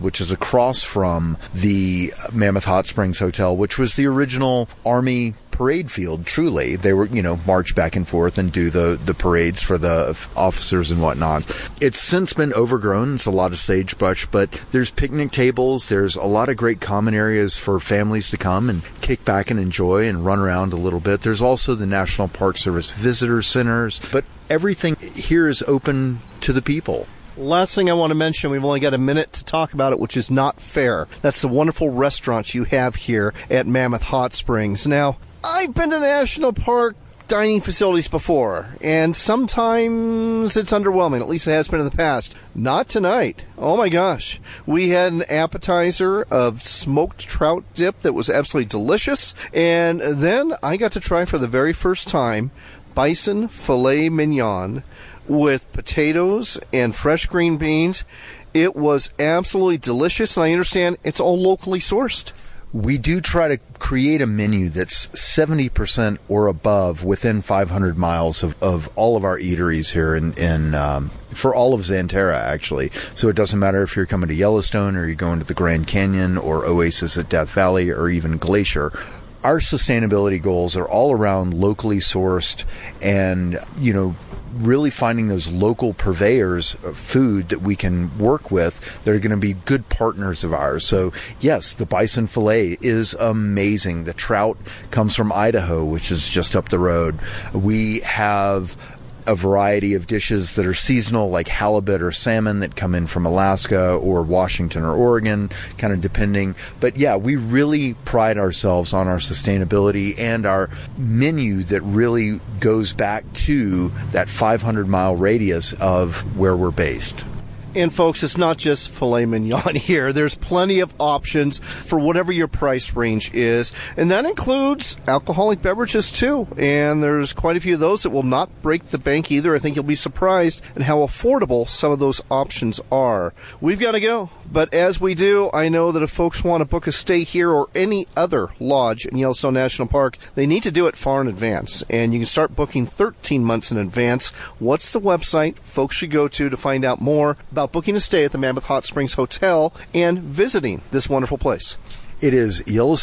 which is across from the Mammoth Hot Springs Hotel, which was the original Army parade field. Truly, they were, march back and forth and do the parades for the officers and whatnot. It's since been overgrown. It's a lot of sagebrush, but there's picnic tables. There's a lot of great common areas for families to come and kick back and enjoy and run around a little bit. There's also the National Park Service visitor centers, but everything here is open to the people. Last thing I want to mention, we've only got a minute to talk about it, which is Not Fair. That's the wonderful restaurants you have here at Mammoth Hot Springs. Now, I've been to national park dining facilities before, and sometimes it's underwhelming. At least it has been in the past. Not tonight. Oh my gosh. We had an appetizer of smoked trout dip that was absolutely delicious, and then I got to try for the very first time bison filet mignon with potatoes and fresh green beans. It was absolutely delicious, and I understand it's all locally sourced. We do try to create a menu that's 70% or above within 500 miles of all of our eateries here for all of Xanterra, actually. So it doesn't matter if you're coming to Yellowstone or you're going to the Grand Canyon or Oasis at Death Valley or even Glacier. Our sustainability goals are all around locally sourced and, really finding those local purveyors of food that we can work with that are going to be good partners of ours. So yes, the bison fillet is amazing. The trout comes from Idaho, which is just up the road. We have a variety of dishes that are seasonal, like halibut or salmon that come in from Alaska or Washington or Oregon, kind of depending. But yeah, we really pride ourselves on our sustainability and our menu that really goes back to that 500-mile radius of where we're based. And folks, it's not just filet mignon here. There's plenty of options for whatever your price range is. And that includes alcoholic beverages too. And there's quite a few of those that will not break the bank either. I think you'll be surprised at how affordable some of those options are. We've got to go. But as we do, I know that if folks want to book a stay here or any other lodge in Yellowstone National Park, they need to do it far in advance. And you can start booking 13 months in advance. What's the website folks should go to find out more about booking a stay at the Mammoth Hot Springs Hotel and visiting this wonderful place? It is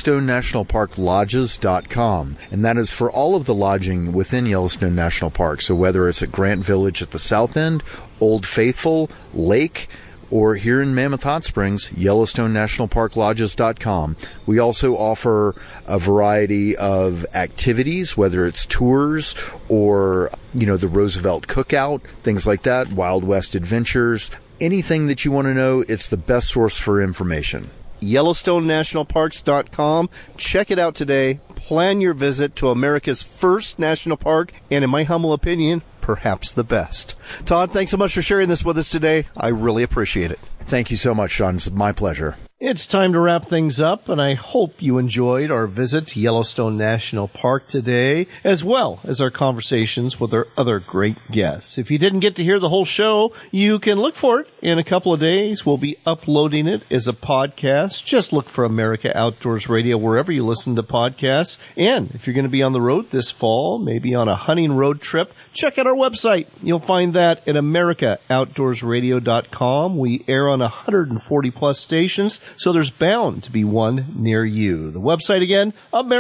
YellowstoneNationalParkLodges.com, and that is for all of the lodging within Yellowstone National Park. So whether it's at Grant Village at the south end, Old Faithful, Lake, or here in Mammoth Hot Springs, YellowstoneNationalParkLodges.com. We also offer a variety of activities, whether it's tours or, the Roosevelt Cookout, things like that, Wild West Adventures. Anything that you want to know, it's the best source for information. YellowstoneNationalParks.com. Check it out today. Plan your visit to America's first national park, and in my humble opinion, perhaps the best. Todd, thanks so much for sharing this with us today. I really appreciate it. Thank you so much, Sean. It's my pleasure. It's time to wrap things up, and I hope you enjoyed our visit to Yellowstone National Park today, as well as our conversations with our other great guests. If you didn't get to hear the whole show, you can look for it in a couple of days. We'll be uploading it as a podcast. Just look for America Outdoors Radio wherever you listen to podcasts. And if you're going to be on the road this fall, maybe on a hunting road trip, check out our website. You'll find that at AmericaOutdoorsRadio.com. We air on 140 plus stations, so there's bound to be one near you. The website again,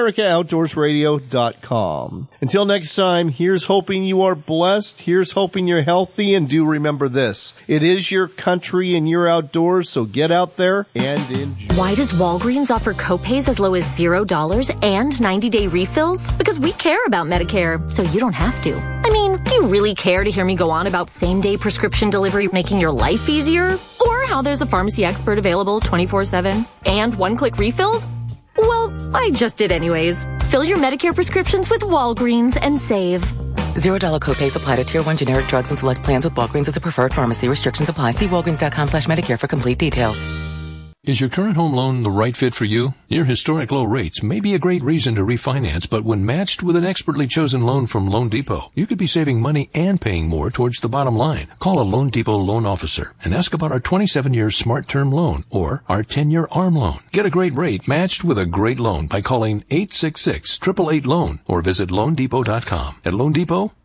AmericaOutdoorsRadio.com. Until next time, here's hoping you are blessed. Here's hoping you're healthy. And do remember this. It is your country and your outdoors, so get out there and enjoy. Why does Walgreens offer copays as low as $0 and 90-day refills? Because we care about Medicare, so you don't have to. I mean, do you really care to hear me go on about same-day prescription delivery making your life easier? Or how there's a pharmacy expert available 24/7 and one-click refills? Well, I just did anyways. Fill your Medicare prescriptions with Walgreens and save. $0 copays apply to Tier 1 generic drugs and select plans with Walgreens as a preferred pharmacy. Restrictions apply. See Walgreens.com/Medicare for complete details. Is your current home loan the right fit for you? Near historic low rates may be a great reason to refinance, but when matched with an expertly chosen loan from Loan Depot, you could be saving money and paying more towards the bottom line. Call a Loan Depot loan officer and ask about our 27-year Smart Term loan or our 10-year ARM loan. Get a great rate matched with a great loan by calling 866-888-LOAN or visit LoanDepot.com. At Loan Depot,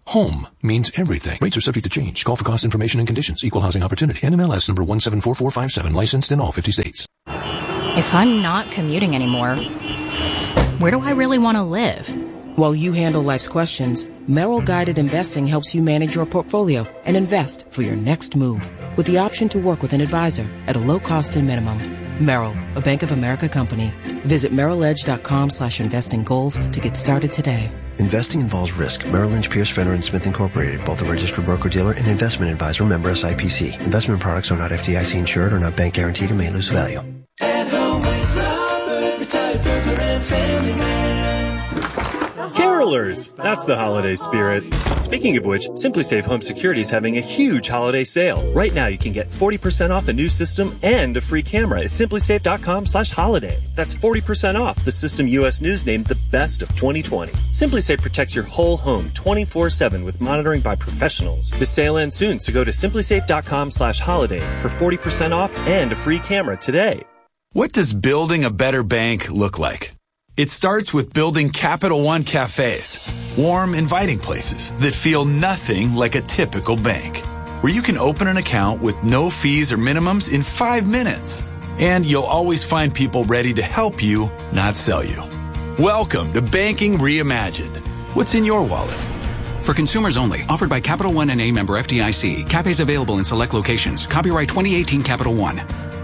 Home means everything. Rates are subject to change. Call for cost information and conditions. Equal housing opportunity. NMLS number 174457. Licensed in all 50 states. If I'm not commuting anymore, where do I really want to live? While you handle life's questions, Merrill Guided Investing helps you manage your portfolio and invest for your next move with the option to work with an advisor at a low cost and minimum. Merrill, a Bank of America company. Visit merrilledge.com/investing goals to get started today. Investing involves risk. Merrill Lynch, Pierce, Fenner & Smith Incorporated, both a registered broker-dealer and investment advisor, member SIPC. Investment products are not FDIC insured or not bank guaranteed and may lose value. At home with Robert, retired burglar and family man. Carolers! That's the holiday spirit. Speaking of which, SimpliSafe Home Security is having a huge holiday sale. Right now you can get 40% off a new system and a free camera at SimpliSafe.com/holiday. That's 40% off the system U.S. News named the best of 2020. SimpliSafe protects your whole home 24/7 with monitoring by professionals. The sale ends soon, so go to SimpliSafe.com/holiday for 40% off and a free camera today. What does building a better bank look like? It starts with building Capital One cafes, warm, inviting places that feel nothing like a typical bank, where you can open an account with no fees or minimums in 5 minutes. And you'll always find people ready to help you, not sell you. Welcome to Banking Reimagined. What's in your wallet? For consumers only. Offered by Capital One and a member FDIC. Cafes available in select locations. Copyright 2018 Capital One.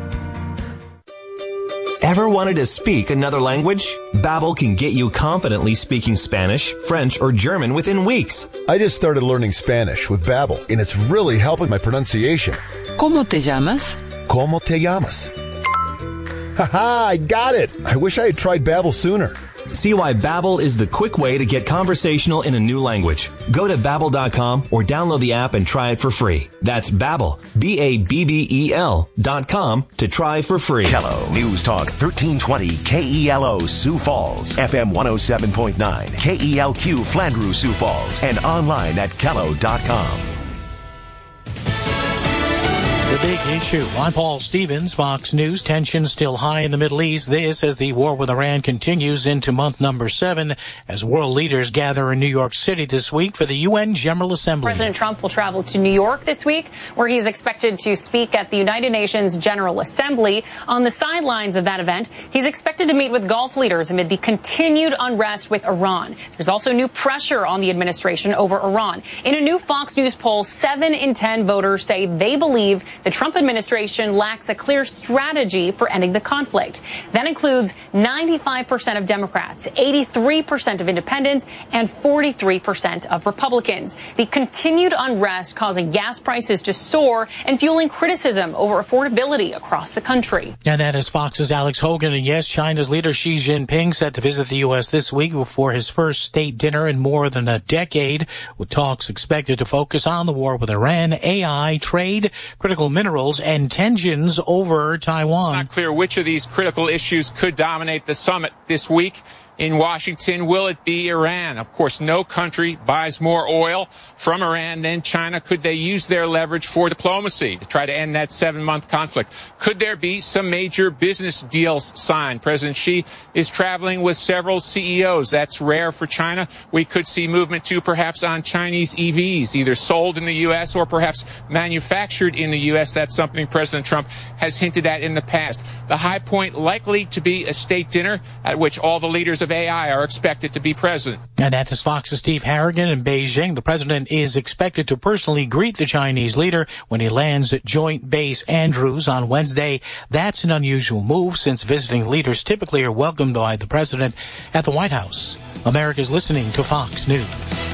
Ever wanted to speak another language? Babbel can get you confidently speaking Spanish, French, or German within weeks. I just started learning Spanish with Babbel, and it's really helping my pronunciation. ¿Cómo te llamas? ¿Cómo te llamas? Haha, I got it! I wish I had tried Babbel sooner. See why Babbel is the quick way to get conversational in a new language. Go to Babbel.com or download the app and try it for free. That's Babbel, Babbel.com to try for free. Kello News Talk 1320 KELO Sioux Falls, FM 107.9 KELQ Flandreau Sioux Falls, and online at Kello.com. The big issue. I'm Paul Stevens, Fox News. Tensions still high in the Middle East. This as the war with Iran continues into month number 7 as world leaders gather in New York City this week for the UN General Assembly. President Trump will travel to New York this week, where he's expected to speak at the United Nations General Assembly. On the sidelines of that event, he's expected to meet with Gulf leaders amid the continued unrest with Iran. There's also new pressure on the administration over Iran. In a new Fox News poll, 7 in 10 voters say they believe the Trump administration lacks a clear strategy for ending the conflict. That includes 95% of Democrats, 83% of independents, and 43% of Republicans. The continued unrest causing gas prices to soar and fueling criticism over affordability across the country. And that is Fox's Alex Hogan. And yes, China's leader Xi Jinping set to visit the U.S. this week before his first state dinner in more than a decade, with talks expected to focus on the war with Iran, AI, trade, critical minerals, and tensions over Taiwan. It's not clear which of these critical issues could dominate the summit this week. In Washington, will it be Iran? Of course, no country buys more oil from Iran than China. Could they use their leverage for diplomacy to try to end that 7-month conflict? Could there be some major business deals signed? President Xi is traveling with several CEOs. That's rare for China. We could see movement, too, perhaps on Chinese EVs, either sold in the U.S. or perhaps manufactured in the U.S. That's something President Trump has hinted at in the past. The high point likely to be a state dinner at which all the leaders of AI are expected to be present. And that is Fox's Steve Harrigan in Beijing. The president is expected to personally greet the Chinese leader when he lands at Joint Base Andrews on Wednesday. That's an unusual move since visiting leaders typically are welcomed by the president at the White House. America's listening to Fox News.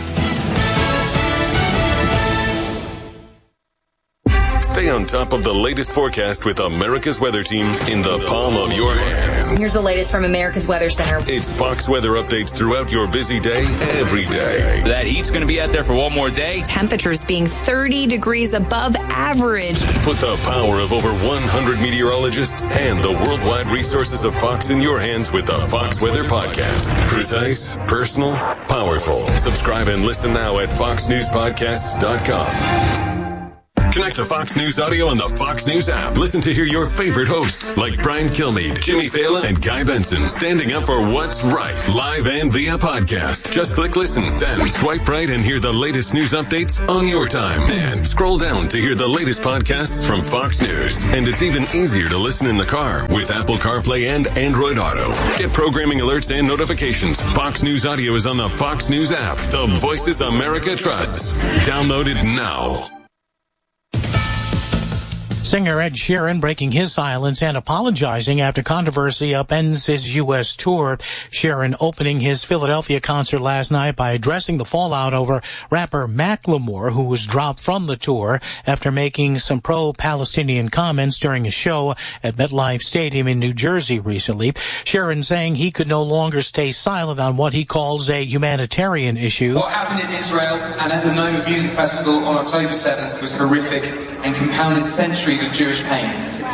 Stay on top of the latest forecast with America's Weather Team in the palm of your hands. Here's the latest from America's Weather Center. It's Fox weather updates throughout your busy day, every day. That heat's going to be out there for one more day. Temperatures being 30 degrees above average. Put the power of over 100 meteorologists and the worldwide resources of Fox in your hands with the Fox Weather Podcast. Precise, personal, powerful. Subscribe and listen now at foxnewspodcasts.com. Connect to Fox News Audio on the Fox News app. Listen to hear your favorite hosts like Brian Kilmeade, Jimmy Fallon, and Guy Benson standing up for what's right, live and via podcast. Just click listen, then swipe right and hear the latest news updates on your time. And scroll down to hear the latest podcasts from Fox News. And it's even easier to listen in the car with Apple CarPlay and Android Auto. Get programming alerts and notifications. Fox News Audio is on the Fox News app. The voices America trusts. Download it now. Singer Ed Sheeran breaking his silence and apologizing after controversy upends his U.S. tour. Sheeran opening his Philadelphia concert last night by addressing the fallout over rapper Macklemore, who was dropped from the tour after making some pro-Palestinian comments during a show at MetLife Stadium in New Jersey recently. Sheeran saying he could no longer stay silent on what he calls a humanitarian issue. What happened in Israel and at the Noma Music Festival on October 7th was horrific and compounded centuries of Jewish pain.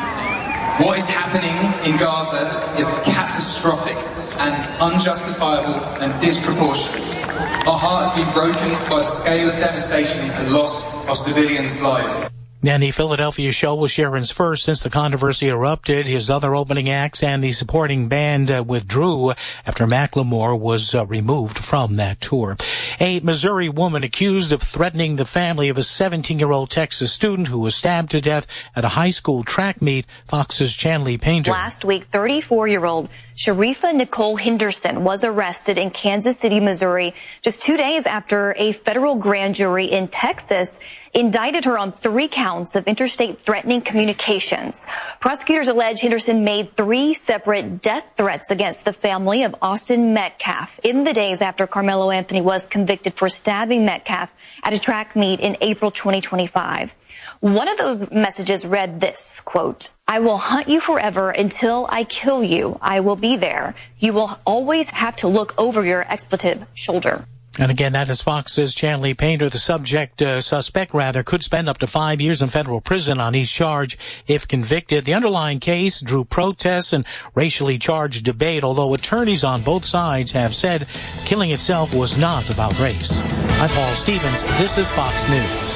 What is happening in Gaza is catastrophic and unjustifiable and disproportionate. Our heart has been broken by the scale of devastation and loss of civilians' lives. And the Philadelphia show was Sheeran's first since the controversy erupted. His other opening acts and the supporting band withdrew after Macklemore was removed from that tour. A Missouri woman accused of threatening the family of a 17-year-old Texas student who was stabbed to death at a high school track meet. Fox's Chanley Painter. Last week, 34-year-old Sharifa Nicole Henderson was arrested in Kansas City, Missouri, just 2 days after a federal grand jury in Texas indicted her on 3 counts of interstate threatening communications. Prosecutors allege Henderson made 3 separate death threats against the family of Austin Metcalf in the days after Carmelo Anthony was convicted for stabbing Metcalf at a track meet in April 2025. One of those messages read this, quote, "I will hunt you forever until I kill you. I will be there. You will always have to look over your expletive shoulder." And again, that is Fox's Chanley Painter. The suspect could spend up to 5 years in federal prison on each charge if convicted. The underlying case drew protests and racially charged debate, although attorneys on both sides have said killing itself was not about race. I'm Paul Stevens. This is Fox News.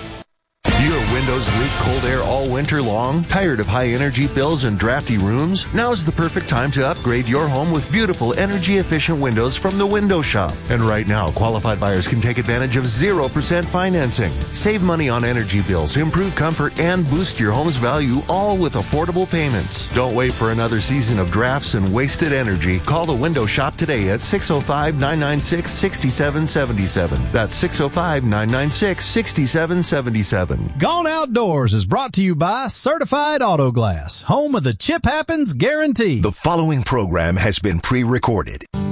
Your windows leak cold air all winter long? Tired of high energy bills and drafty rooms? Now's the perfect time to upgrade your home with beautiful energy efficient windows from the Window Shop. And right now, qualified buyers can take advantage of 0% financing. Save money on energy bills, improve comfort, and boost your home's value, all with affordable payments. Don't wait for another season of drafts and wasted energy. Call the Window Shop today at 605-996-6777. That's 605-996-6777. Gone Outdoors is brought to you by Certified Auto Glass, home of the Chip Happens guarantee. The following program has been pre-recorded.